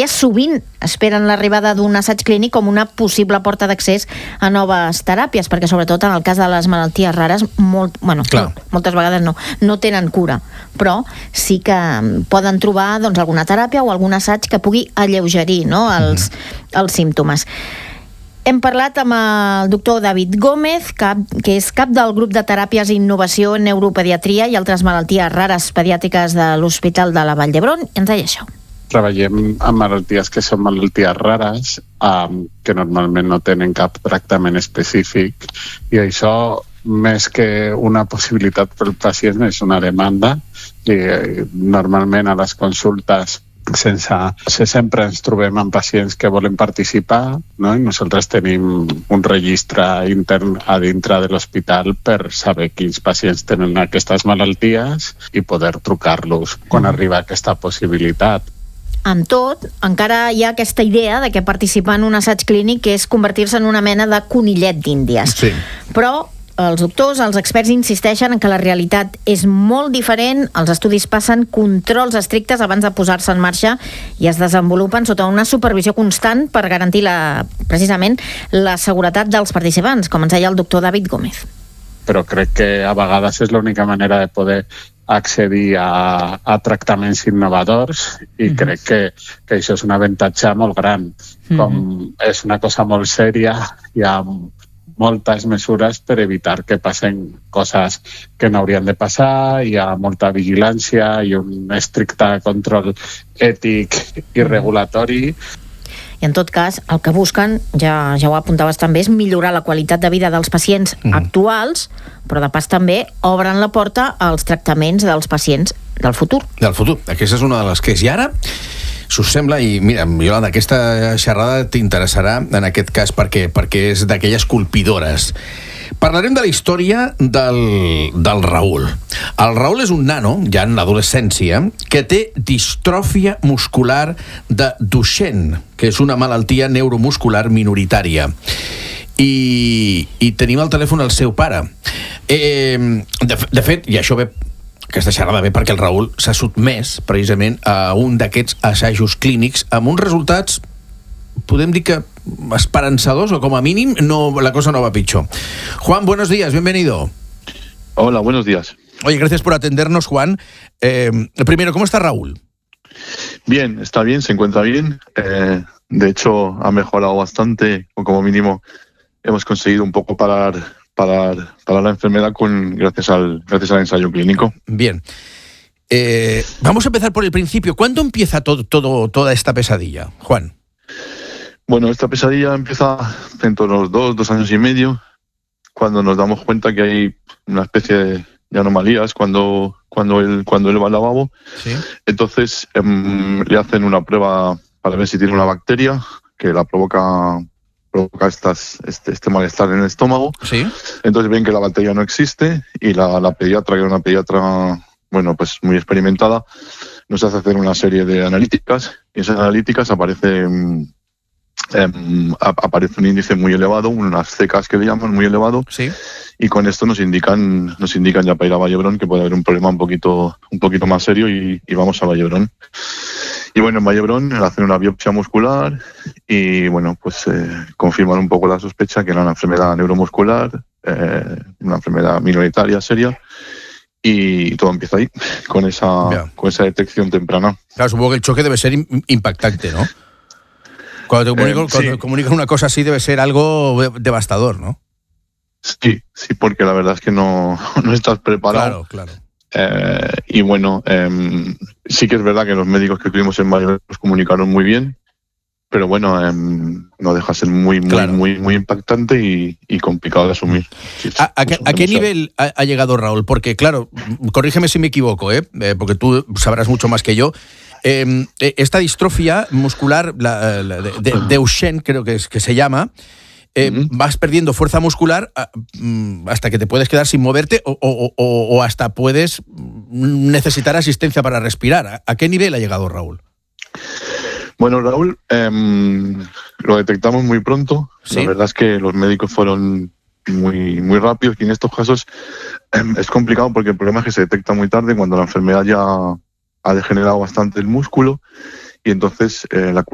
sovint esperen l'arribada d'un assaig clínic com una possible porta d'accés a noves teràpies, perquè sobretot en el cas de les malalties rares, moltes vegades no tenen cura, però sí que poden trobar alguna teràpia o algun assaig que pugui alleugerir els símptomes. Hem parlat amb el doctor David Gómez, que és cap del grup de teràpies i innovació en neuropediatria i altres malalties rares pediàtriques de l'Hospital de la Vall d'Hebron, i ens deia això. Treballem amb malalties que són malalties rares, que normalment no tenen cap tractament específic, i això, més que una possibilitat pel pacient, és una demanda. I normalment a les consultes sempre ens trobem amb pacients que volen participar, no? I nosaltres tenim un registre intern a dintre de l'hospital per saber quins pacients tenen aquestes malalties i poder trucar-los quan arriba aquesta possibilitat. Amb tot, encara hi ha aquesta idea de que participar en un assaig clínic és convertir-se en una mena de conillet d'Índies. Sí. Però els doctors, els experts insisteixen en que la realitat és molt diferent, els estudis passen controls estrictes abans de posar-se en marxa i es desenvolupen sota una supervisió constant per garantir precisament la seguretat dels participants, com ens deia el doctor David Gómez. Però crec que a vegades és l'única manera de poder accedir a tractaments innovadors i crec que això és un avantatge molt gran. Com és una cosa molt sèria, hi ha moltes mesures per evitar que passen coses que no haurien de passar, hi ha molta vigilància i un estricte control ètic i regulatori. I en tot cas, el que busquen, ja ho apuntaves també, és millorar la qualitat de vida dels pacients actuals, però de pas també obren la porta als tractaments dels pacients del futur. Del futur. Aquesta és una de les que és. I ara, si us sembla, i mira, Iolanda, aquesta xerrada t'interessarà en aquest cas perquè és d'aquelles colpidores. Parlarem de la història del Raül. El Raül és un nano, ja en l'adolescència, que té distròfia muscular de Duchenne, que és una malaltia neuromuscular minoritària. I tenim al telèfon el seu pare. De fet, i això ve... Aquesta xerrada ve perquè el Raül s'ha sotmès precisament a un d'aquests assajos clínics amb uns resultats, podem dir que esperanzadors, o como a mínim la cosa no va pitjor. Juan, buenos días, bienvenido. Hola, buenos días. Oye, gracias por atendernos, Juan. Primero, ¿cómo está Raúl? Bien, está bien, se encuentra bien. De hecho, ha mejorado bastante, o como mínimo hemos conseguido un poco parar la enfermedad gracias al ensayo clínico. Bien. Vamos a empezar por el principio. ¿Cuándo empieza toda esta pesadilla, Juan? Bueno, esta pesadilla empieza entre los 2 años y medio, cuando nos damos cuenta que hay una especie de anomalías cuando él va al lavabo. ¿Sí? Entonces le hacen una prueba para ver si tiene una bacteria que la provoca este malestar en el estómago. ¿Sí? Entonces ven que la bacteria no existe y la pediatra, que era una pediatra muy experimentada, nos hace hacer una serie de analíticas, y esas analíticas aparece un índice muy elevado, unas CECAs que le llaman muy elevado. Sí. Y con esto nos indican ya para ir a Vall d'Hebron que puede haber un problema un poquito más serio y vamos a Vall d'Hebron. Y bueno, en Vall d'Hebron le hacen una biopsia muscular y confirman un poco la sospecha que era una enfermedad neuromuscular, una enfermedad minoritaria seria, y todo empieza ahí, con esa detección temprana. Claro, supongo que el choque debe ser impactante, ¿no? Cuando te comunican una cosa así debe ser algo devastador, ¿no? Sí, porque la verdad es que no estás preparado. Claro. Y bueno, sí que es verdad que los médicos que tuvimos en Vall d'Hebron nos comunicaron muy bien, pero bueno, no deja de ser muy impactante y complicado de asumir. ¿A qué nivel ha llegado Raúl? Porque claro, corrígeme si me equivoco, porque tú sabrás mucho más que yo. Esta distrofia muscular, de Duchenne, creo que se llama, vas perdiendo fuerza muscular hasta que te puedes quedar sin moverte o hasta puedes necesitar asistencia para respirar. ¿A qué nivel ha llegado Raúl? Bueno, Raúl, lo detectamos muy pronto. ¿Sí? La verdad es que los médicos fueron muy rápidos y en estos casos es complicado porque el problema es que se detecta muy tarde, cuando la enfermedad ya ha degenerado bastante el músculo y entonces la